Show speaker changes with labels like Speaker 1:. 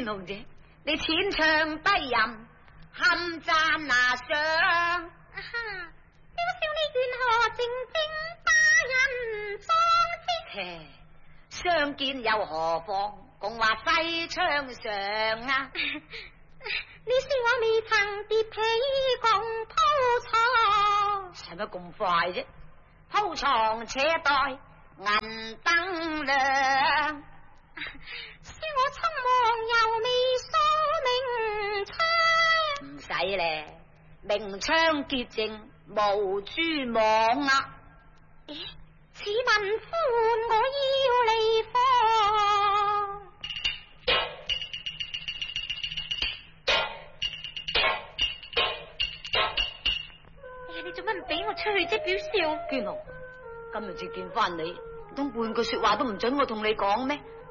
Speaker 1: 娟紅姐，你淺唱低吟，堪讚拿上。
Speaker 2: 啊哈，雕笑你緣何靜靜把人裝飾？
Speaker 1: 嘿，相見又何妨，共話西窗上啊！
Speaker 2: 你說我未曾疊被共鋪床，
Speaker 1: 使乜咁快啫？鋪床且待銀燈亮。
Speaker 2: 說我匆忙又未梳明窗，
Speaker 1: 唔使咧，明窗潔淨無蛛網啊！
Speaker 2: 咦，此文歡我要離房。哎呀，你做乜唔俾我出去啫？表少
Speaker 1: 娟紅，今日至見翻你，唔通半句說話都唔准我同你講咩？